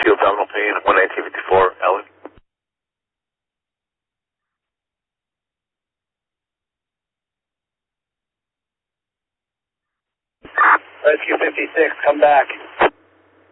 abdominal pain, 11954, Ellen. Rescue 56, come back.